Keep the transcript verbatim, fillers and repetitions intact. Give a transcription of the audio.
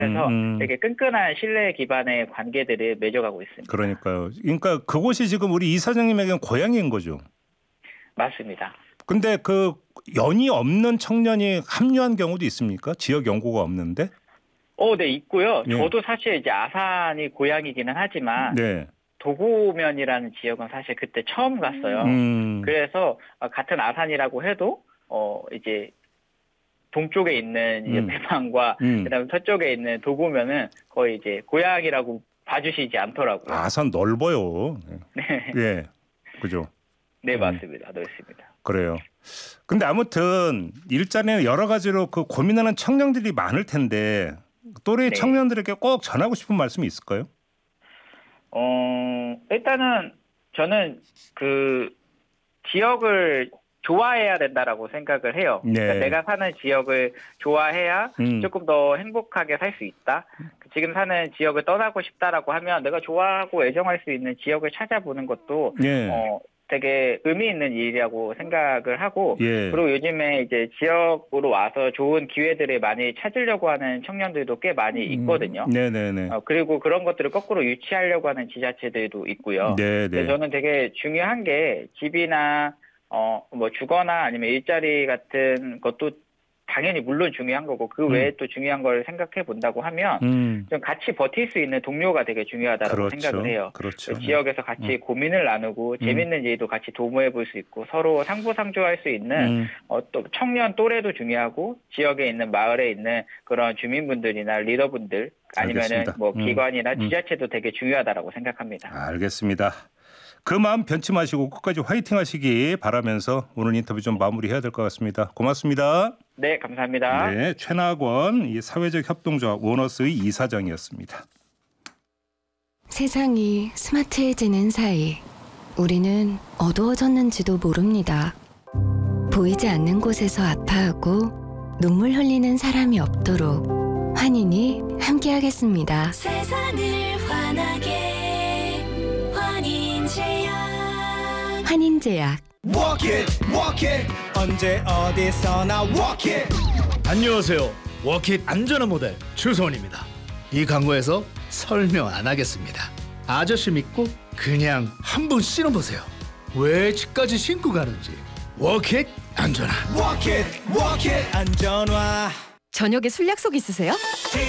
그래서 음, 음. 되게 끈끈한 신뢰 기반의 관계들을 맺어가고 있습니다. 그러니까요. 그러니까 그곳이 지금 우리 이사장님에게는 고향인 거죠. 맞습니다. 근데 그 연이 없는 청년이 합류한 경우도 있습니까? 지역 연고가 없는데? 어, 네, 있고요. 예. 저도 사실 이제 아산이 고향이기는 하지만 네. 도고면이라는 지역은 사실 그때 처음 갔어요. 음. 그래서 같은 아산이라고 해도 어 이제 동쪽에 있는 이제 음. 대만과 음. 그다음에 서쪽에 있는 도고면은 거의 이제 고향이라고 봐주시지 않더라고요. 아산 넓어요. 네, 예. 그죠. 네 음. 맞습니다. 넓습니다. 그래요. 근데 아무튼 일자리는 여러 가지로 그 고민하는 청년들이 많을 텐데 또래 네. 청년들에게 꼭 전하고 싶은 말씀이 있을까요? 어 일단은 저는 그 지역을 좋아해야 된다라고 생각을 해요. 네. 그러니까 내가 사는 지역을 좋아해야 음. 조금 더 행복하게 살 수 있다. 지금 사는 지역을 떠나고 싶다라고 하면 내가 좋아하고 애정할 수 있는 지역을 찾아보는 것도 예. 어 되게 의미 있는 일이라고 생각을 하고 예. 그리고 요즘에 이제 지역으로 와서 좋은 기회들을 많이 찾으려고 하는 청년들도 꽤 많이 있거든요. 음. 네네네. 어, 그리고 그런 것들을 거꾸로 유치하려고 하는 지자체들도 있고요. 네네. 그래서 저는 되게 중요한 게 집이나 어, 뭐 주거나 아니면 일자리 같은 것도 당연히 물론 중요한 거고 그 외에 음. 또 중요한 걸 생각해 본다고 하면 음. 좀 같이 버틸 수 있는 동료가 되게 중요하다고 그렇죠. 생각을 해요. 그렇죠. 그 지역에서 같이 음. 고민을 나누고 재밌는 일도 같이 도모해 볼 수 있고 서로 상부상조할 수 있는 음. 어, 또 청년 또래도 중요하고 지역에 있는 마을에 있는 그런 주민분들이나 리더분들 아니면은 알겠습니다. 뭐 음. 기관이나 음. 지자체도 되게 중요하다라고 생각합니다. 알겠습니다. 그 마음 변치 마시고 끝까지 화이팅 하시기 바라면서 오늘 인터뷰 좀 마무리해야 될 것 같습니다. 고맙습니다. 네, 감사합니다. 네, 최낙원 이 사회적 협동조합 워너스의 이사장이었습니다. 세상이 스마트해지는 사이 우리는 어두워졌는지도 모릅니다. 보이지 않는 곳에서 아파하고 눈물 흘리는 사람이 없도록 환인이 함께하겠습니다. 세상을 환하게 환인제약 환인제약. Walk it, walk it. 언제 어디서나 walk it. 안녕하세요. 워킷 안전한 모델 추성원입니다. 이 광고에서 설명 안 하겠습니다. 아저씨 믿고 그냥 한번 신어보세요. 왜 집까지 신고 가는지. 워킷 안전한. Walk it, walk it. 안전화. 저녁에 술 약속 있으세요?